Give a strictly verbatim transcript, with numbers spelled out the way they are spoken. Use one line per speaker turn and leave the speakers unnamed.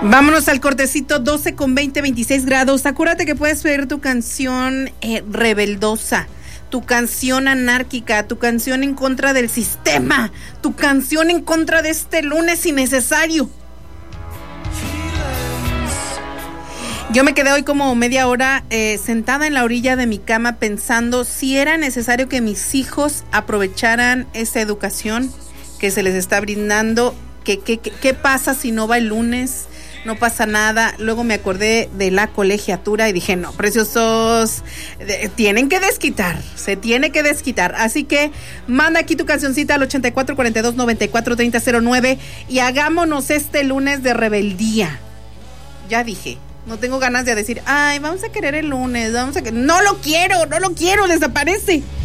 Vámonos al cortecito. Doce con veinte, veintiséis grados. Acuérdate que puedes pedir tu canción eh, rebeldosa, tu canción anárquica, tu canción en contra del sistema, tu canción en contra de este lunes innecesario. Yo me quedé hoy como media hora eh, sentada en la orilla de mi cama pensando si era necesario que mis hijos aprovecharan esa educación que se les está brindando. ¿Qué, qué, qué, qué pasa si no va el lunes? No pasa nada. Luego me acordé de la colegiatura y dije, no, preciosos, de, tienen que desquitar, se tiene que desquitar. Así que manda aquí tu cancioncita al ochenta y cuatro, cuarenta y dos, noventa y cuatro, treinta, cero nueve y hagámonos este lunes de rebeldía. Ya dije, no tengo ganas de decir, ay, vamos a querer el lunes, vamos a que no lo quiero, no lo quiero, desaparece.